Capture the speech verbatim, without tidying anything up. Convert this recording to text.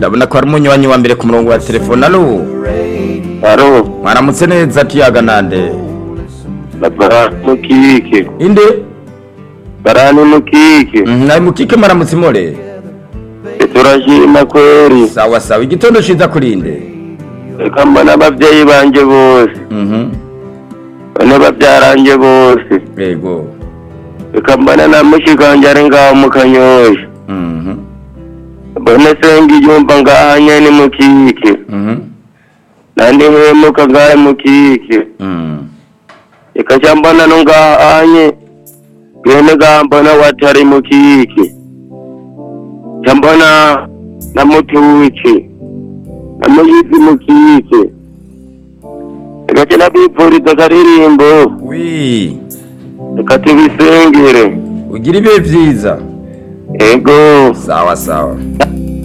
ndabona ko ari umunywanyi wa mbere ku murongo wa telefone. Alo Aro, mwaramutse neza tuyaga nande? Barani Mukike. Inde? Barani Mukike. Mhm, ari Mukike mwaramutse more? Turashima kweri. Sawa sawa, igitondo ciza kurinde. Reka mbona abavyeyi banje bose. Mhm. Bane bavyaranje bose. Yego. Reka mbona na mushikanje ari ngaho mu Kanyosha. Mhm. Bone sengi yumva ngaha nyene Mukike. Mhm. Nandi hemuka ngaha Mukike. Mhm. Reka cyambona no ngaha anye. Bene gambona watari Mukike. Cyambona na Mutuki. Na Muyizi Mukike. Reka cyana bipfuriza karirimbo. Oui. Reka tubisengere. Ugira ibihe vyiza. Ego. Sawa sawa.